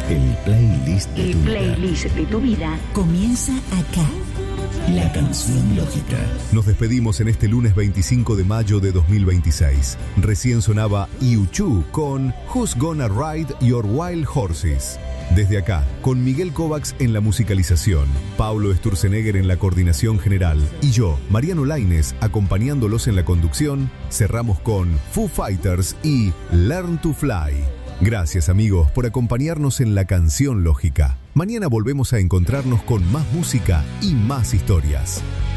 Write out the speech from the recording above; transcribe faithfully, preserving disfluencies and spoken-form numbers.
El playlist de El tu playlist vida de tu vida comienza acá. La canción lógica. Nos despedimos en este lunes veinticinco de mayo de dos mil veintiséis. Recién sonaba U dos con Who's Gonna Ride Your Wild Horses. Desde acá, con Miguel Kovacs en la musicalización, Paulo Sturzenegger en la coordinación general y yo, Mariano Lainez, acompañándolos en la conducción, cerramos con Foo Fighters y Learn to Fly. Gracias amigos por acompañarnos en la canción lógica. Mañana volvemos a encontrarnos con más música y más historias.